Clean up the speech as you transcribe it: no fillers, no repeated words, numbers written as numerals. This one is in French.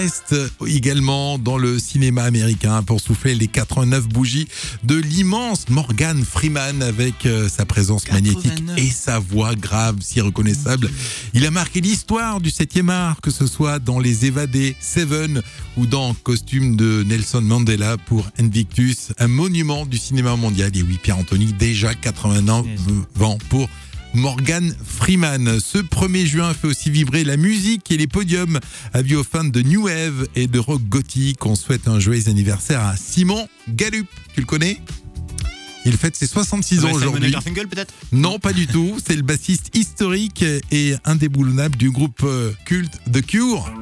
reste également dans le cinéma américain pour souffler les 89 bougies de l'immense Morgan Freeman avec sa présence 89. magnétique et sa voix grave si reconnaissable. Il a marqué l'histoire du 7e art, que ce soit dans Les Évadés, Seven ou dans Costume de Nelson Mandela pour Invictus, un monument du cinéma mondial. Et oui, Pierre-Anthony, déjà 89 ans pour Morgan Freeman. Ce 1er juin fait aussi vibrer la musique et les podiums. Avis aux fans de New Wave et de rock gothique. On souhaite un joyeux anniversaire à Simon Gallup. Tu le connais ? Il fête ses 66 ans aujourd'hui. Simon Garfunkel peut-être ? Non, pas du tout. C'est le bassiste historique et indéboulonnable du groupe culte The Cure.